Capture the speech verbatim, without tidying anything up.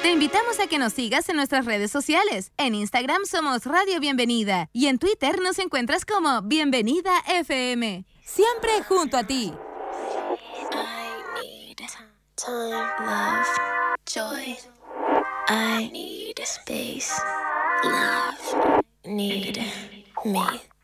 Te invitamos a que nos sigas en nuestras redes sociales. En Instagram somos Radio Bienvenida y en Twitter nos encuentras como Bienvenida F M. Siempre junto a ti. I need time, love, joy. I need space, love, need me.